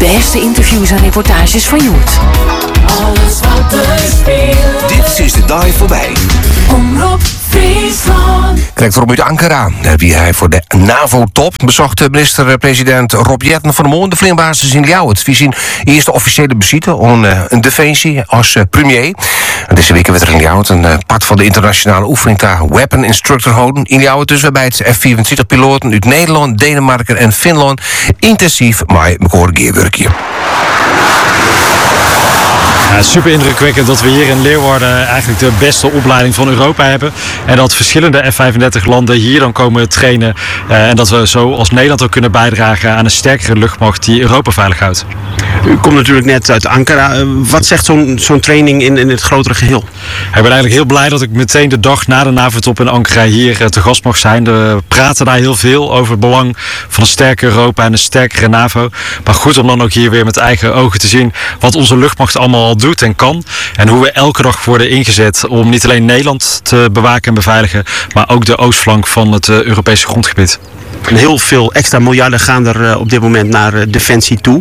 beste interviews en reportages van Joert. Alles wat er speelt. Dit is de dag voorbij. Omroep Friesland. Director uit Ankara, wie hij voor de NAVO-top bezocht minister-president Rob Jetten van der Molen de vliegbasis in Ljouwert. Wie zijn eerste officiële visite om een defensie als premier. Deze week werd er in Ljouwert een part van de internationale oefening daar Weapon Instructor houden. In Ljouwert dus waarbij het F-24-piloten uit Nederland, Denemarken en Finland intensief met elkaar gewerken. Ja, super indrukwekkend dat we hier in Leeuwarden eigenlijk de beste opleiding van Europa hebben. En dat verschillende F-35 landen hier dan komen trainen. En dat we zo als Nederland ook kunnen bijdragen aan een sterkere luchtmacht die Europa veilig houdt. U komt natuurlijk net uit Ankara. Wat zegt zo'n training in het grotere geheel? Ik ben eigenlijk heel blij dat ik meteen de dag na de NAVO-top in Ankara hier te gast mag zijn. We praten daar heel veel over het belang van een sterker Europa en een sterkere NAVO. Maar goed om dan ook hier weer met eigen ogen te zien wat onze luchtmacht allemaal al doet en kan. En hoe we elke dag worden ingezet om niet alleen Nederland te bewaken en beveiligen, maar ook de oostflank van het Europese grondgebied. Heel veel extra miljarden gaan er op dit moment naar defensie toe.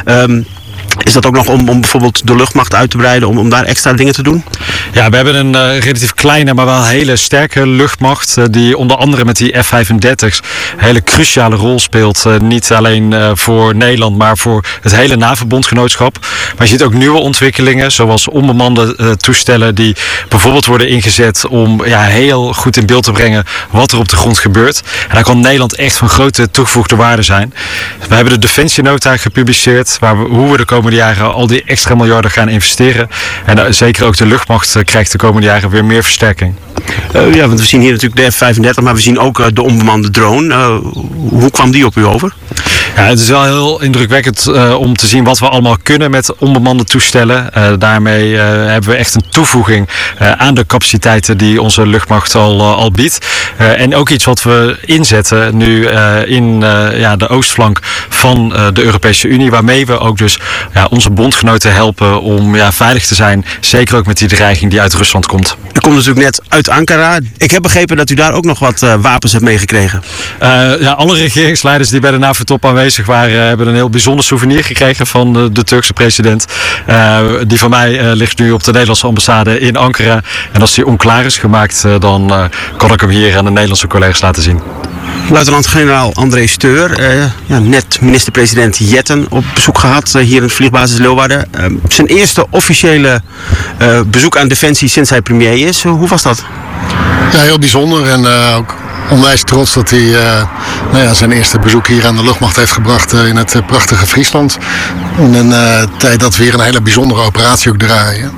Is dat ook nog om bijvoorbeeld de luchtmacht uit te breiden, om daar extra dingen te doen? Ja, we hebben een relatief kleine, maar wel hele sterke luchtmacht. Die onder andere met die F-35's een hele cruciale rol speelt. Niet alleen voor Nederland, maar voor het hele NAVO-bondgenootschap. Maar je ziet ook nieuwe ontwikkelingen, zoals onbemande toestellen die bijvoorbeeld worden ingezet om heel goed in beeld te brengen wat er op de grond gebeurt. En daar kan Nederland echt van grote toegevoegde waarde zijn. We hebben de Defensienota gepubliceerd, hoe we de komende jaren al die extra miljarden gaan investeren. En zeker ook de luchtmacht krijgt de komende jaren weer meer versterking. Want we zien hier natuurlijk de F-35, maar we zien ook de onbemande drone. Hoe kwam die op u over? Ja, het is wel heel indrukwekkend om te zien wat we allemaal kunnen met onbemande toestellen. Daarmee hebben we echt een toevoeging aan de capaciteiten die onze luchtmacht al biedt. En ook iets wat we inzetten nu in de oostflank van de Europese Unie. Waarmee we ook dus onze bondgenoten helpen om veilig te zijn. Zeker ook met die dreiging die uit Rusland komt. U komt natuurlijk net uit Ankara. Ik heb begrepen dat u daar ook nog wat wapens hebt meegekregen. Alle regeringsleiders die bij de NAVO-top aanwezig waren, hebben een heel bijzonder souvenir gekregen van de Turkse president. Die van mij ligt nu op de Nederlandse ambassade in Ankara. En als die onklaar is gemaakt, dan kan ik hem hier aan de Nederlandse collega's laten zien. Luitenant-generaal André Steur, net minister-president Jetten op bezoek gehad hier in de vliegbasis Leeuwarden. Zijn eerste officiële bezoek aan Defensie sinds hij premier is. Hoe was dat? Ja, heel bijzonder en ook onwijs trots dat hij zijn eerste bezoek hier aan de luchtmacht heeft gebracht in het prachtige Friesland. In een tijd dat we weer een hele bijzondere operatie ook draaien.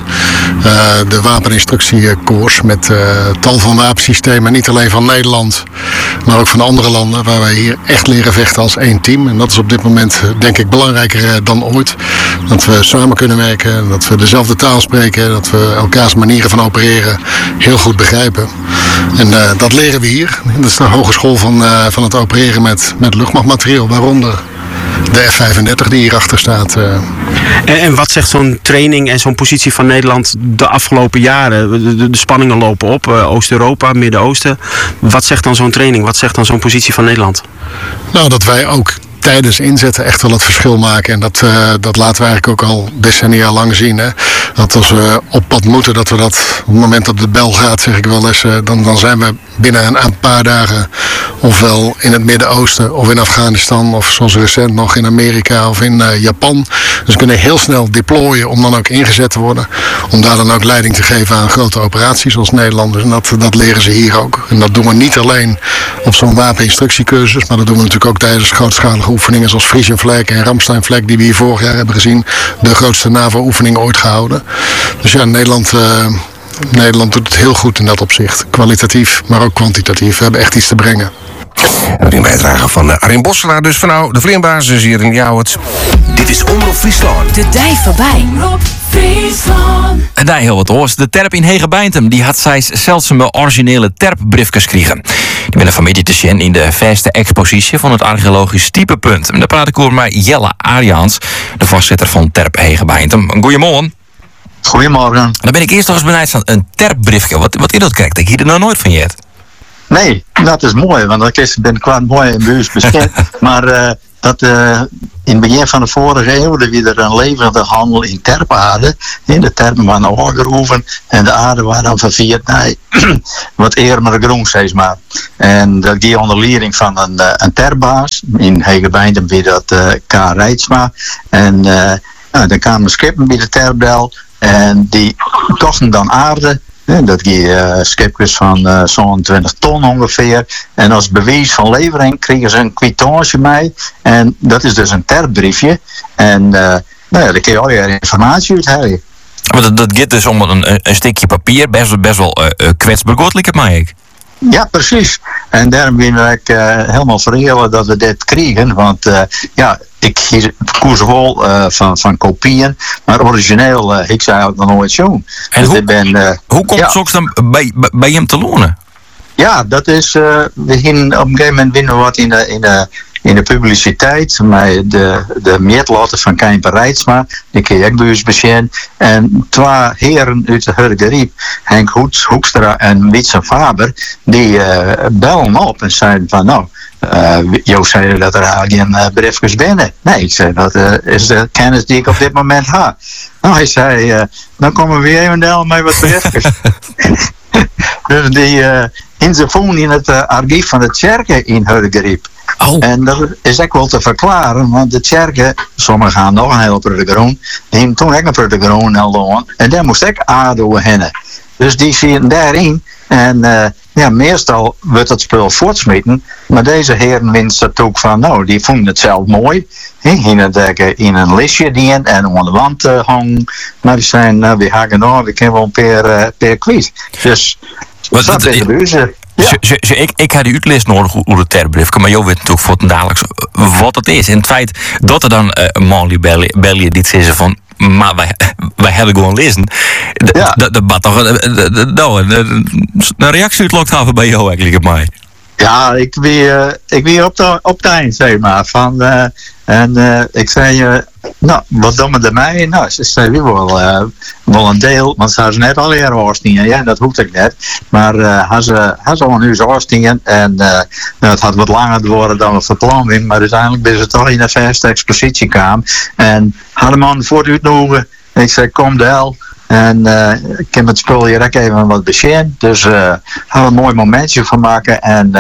De wapeninstructiekoers met tal van wapensystemen, niet alleen van Nederland, maar ook van andere landen, waar wij hier echt leren vechten als één team. En dat is op dit moment denk ik belangrijker dan ooit. Dat we samen kunnen werken, dat we dezelfde taal spreken, dat we elkaars manieren van opereren heel goed begrijpen. En dat leren we hier. Dat is de hogeschool van het opereren met luchtmachtmateriaal, waaronder de F-35 die hierachter staat. En wat zegt zo'n training en zo'n positie van Nederland de afgelopen jaren? De spanningen lopen op, Oost-Europa, Midden-Oosten. Wat zegt dan zo'n training? Wat zegt dan zo'n positie van Nederland? Nou, dat wij ook tijdens inzetten echt wel het verschil maken. En dat laten we eigenlijk ook al decennia lang zien. Hè? Dat als we op pad moeten, dat we dat op het moment dat de bel gaat, zeg ik wel eens, dan zijn we binnen een paar dagen ofwel in het Midden-Oosten of in Afghanistan of zoals recent nog in Amerika of in Japan. Dus we kunnen heel snel deployen om dan ook ingezet te worden. Om daar dan ook leiding te geven aan grote operaties als Nederlanders. En dat leren ze hier ook. En dat doen we niet alleen op zo'n wapeninstructiecursus, maar dat doen we natuurlijk ook tijdens grootschalige oefeningen zoals Frisian Flag en Ramstein Flag die we hier vorig jaar hebben gezien. De grootste NAVO-oefening ooit gehouden. Dus ja, Nederland doet het heel goed in dat opzicht. Kwalitatief, maar ook kwantitatief. We hebben echt iets te brengen. En een bijdrage van Arjen Bosselaar. Dus van de vliegbasis hier in Ljouwert. Dit is Omroep Friesland. De dij voorbij. Omroep Friesland. En daar heel wat hoors. De terp in Hegebeintem die had zij zeldzame originele terpbriefjes kregen. Die ben van midden te zien in de verste expositie van het archeologisch typepunt. En daar praat ik over met Jelle Ariaans, de voorzitter van Terp Hegebeintem. Goedemorgen. Goedemorgen. Dan ben ik eerst nog eens benieuwd van een terpbriefje. Wat is dat krijgt? Ik hier er nog nooit van jet. Nee, dat is mooi, want ik ben qua mooi in buurt beschermd. Maar dat in het begin van de vorige eeuw er weer een levende handel in terpaarden. De terpen waren opgeroepen en de aarde waren dan vervierd naar wat eerder groen, zeg maar. En dat ging onder leiding van een terpbaas. In Hegebeindem weer dat K. Rijtsma. En dan kwamen schepen bij de terpdel en die kochten dan aarde. Dat ging schipjes van zo'n 20 ton ongeveer. En als bewijs van levering kregen ze een kwitantie mee. En dat is dus een terpbriefje. En daar kun je al je informatie uit hebben. Maar dat gaat dus om een stukje papier, best wel kwetsbaar, lijkt het mij. Ja, precies. En daarom ben ik helemaal verhelen dat we dit kregen. Want ik koers wel van kopieën, maar origineel ik zei ook nog nooit zo. En dus hoe komt het soms dan bij hem te lonen? Ja, dat is, we gingen op een gegeven moment winnen wat in de publiciteit, met de meertlotten van Keimper Rijtsma, die kun je ook bij ons bezien. En twee heren uit de Hurgeriep, Henk Hoekstra en Wietse Faber, die bellen op en zeiden van Jo zei dat er eigenlijk geen briefjes binnen. Nee, ik zei dat is de kennis die ik op dit moment heb. Nou, hij zei, dan komen we weer even met wat briefjes. Dus die in zijn phone in het archief van de kerken in Hurgeriep. Oh. En dat is ook wel te verklaren, want de kerken, sommigen gaan nog een heel Pruddegroen, die hebben toen ook een Pruddegroen en daar moest ik aarde hennen. Dus die zitten daarin en meestal wordt het spul voortsmeten, maar deze heren winst het ook van, die vonden het zelf mooi. In een listje dienen en aan de wand hangen, maar die zijn, we haken we kunnen wel een per kwijt. Dus dat is de Ja. Ik had die uitlist nodig hoe de terpbrief, maar jou weet natuurlijk voor het dagelijks wat het is. En het feit dat er dan een man bellen die zeggen van, maar wij hebben gewoon lezen. Dat bad toch een reactie uitlokt hebben bij jou eigenlijk op mij. Ja, ik wie op het eind, zeg maar. Ik zei, wat doen we ermee? Nou, ze zei wel een deel, want ze hadden net al eerder oorstingen. Ja, dat hoeft ik net. Maar hadden ze al een uur oorstingen en het had wat langer worden dan we verplannen. Maar uiteindelijk ben ze toch in een verste expositie kwamen. En hadden man voor het uitnodigen. Ik zei, kom de hel. En ik heb het spul hier ook even wat bezien. Dus gaan we een mooi momentje van maken. En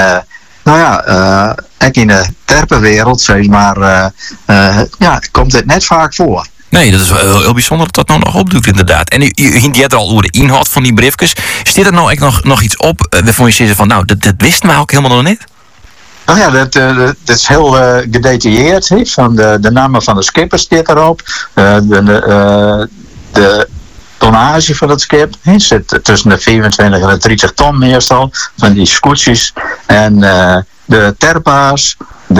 ook in de terpenwereld, zeg maar, komt dit net vaak voor. Nee, dat is wel heel bijzonder dat dat nou nog opdoet inderdaad. En je ging er al over de inhoud van die briefjes. Staat er nou echt nog iets op waarvan je zegt van, dat wisten we ook helemaal nog niet? Nou ja, dat is heel gedetailleerd. Van de namen van de skippers staat erop. De tonnage van het schip zit tussen de 24 en de 30 ton meestal. Van die scootjes. En de terpa's,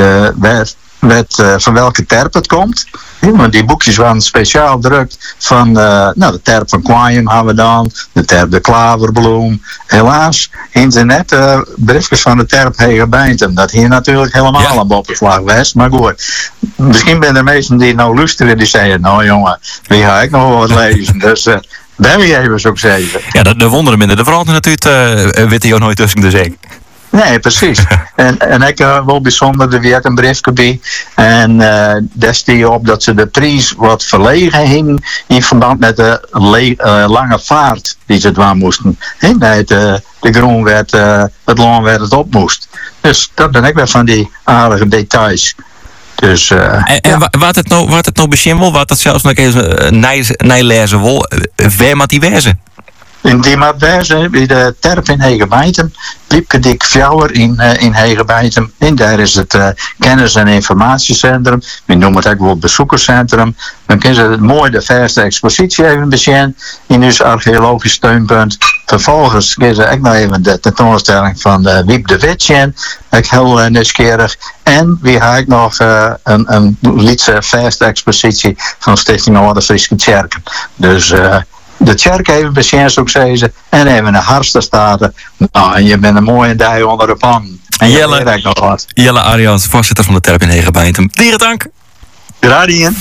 van welke terp het komt. Want die boekjes waren speciaal drukt van de terp van Quaiem hebben we dan, de terp de Klaverbloem. Helaas, internet briefjes van de terp Hegebeindem. Dat hier natuurlijk helemaal een oppervlak was. Maar goed, misschien ben er mensen die nou luisteren die zeggen, nou jongen, wie ga ik nog wel wat lezen. Dus ben je even zo zeggen. Ja, de wonderen minder. De veranderen natuurlijk weet je ook nooit tussen de zee. Nee, precies. en ik wel bijzonder, er werd een briefje bij. En daar stier je op dat ze de prijs wat verlegen hingen in verband met de lange vaart die ze doen moesten. De groen werd, het loon werd het op moest. Dus dat ben ik weer van die aardige details. Dus, wat het nou beschimmel, wat het zelfs nog eens nijlezen wil, waar moet die wezen? In die maatwijze, bij de terp in Hegebeindem, liep ik dik fjouwer in Hegebeindem. En daar is het kennis- en informatiecentrum. We noemen het ook wel het bezoekerscentrum. Dan kunnen ze het mooi de verste expositie even bezien in ons archeologisch steunpunt. Vervolgens kunnen ze ook nog even de tentoonstelling van Wiep de Witjen. Ook heel nieuwsgierig. En we hebben ook nog een Lietse verste expositie van Stichting Orde Friese Kerken. Dus de kerk even bezien, zou ik zeggen. En even een Harsterstaten. Nou, en je bent een mooie dij onder de pan. En Jelle Arians, voorzitter van de terp in Hegebeindem. Dieren dank. Gradien.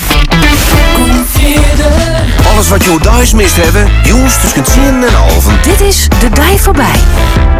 Alles wat je thuis mist hebben, jongens tussen 10 en half. Dit is De Dij Voorbij.